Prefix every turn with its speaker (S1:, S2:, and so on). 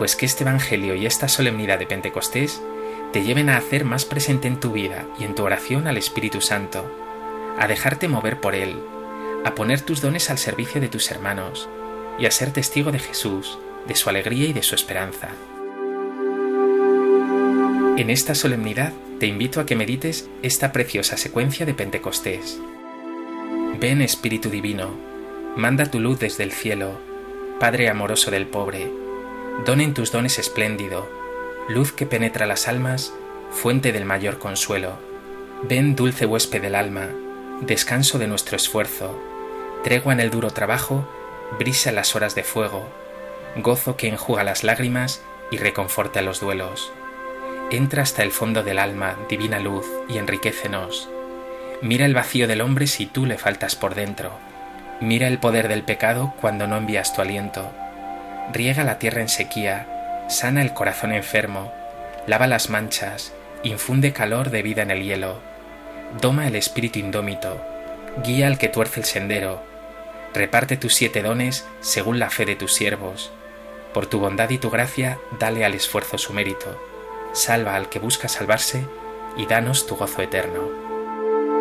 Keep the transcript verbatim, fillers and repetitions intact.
S1: pues que este Evangelio y esta solemnidad de Pentecostés te lleven a hacer más presente en tu vida y en tu oración al Espíritu Santo, a dejarte mover por Él, a poner tus dones al servicio de tus hermanos y a ser testigo de Jesús, de su alegría y de su esperanza. En esta solemnidad te invito a que medites esta preciosa secuencia de Pentecostés. Ven, Espíritu Divino, manda tu luz desde el cielo, Padre amoroso del pobre, don en tus dones espléndido, luz que penetra las almas, fuente del mayor consuelo. Ven, dulce huésped del alma, descanso de nuestro esfuerzo, tregua en el duro trabajo, brisa en las horas de fuego, gozo que enjuga las lágrimas y reconforta los duelos. Entra hasta el fondo del alma, divina luz, y enriquécenos. Mira el vacío del hombre si tú le faltas por dentro. Mira el poder del pecado cuando no envías tu aliento. Riega la tierra en sequía, sana el corazón enfermo, lava las manchas, infunde calor de vida en el hielo. Doma el espíritu indómito, guía al que tuerce el sendero. Reparte tus siete dones según la fe de tus siervos. Por tu bondad y tu gracia, dale al esfuerzo su mérito. Salva al que busca salvarse y danos tu gozo eterno.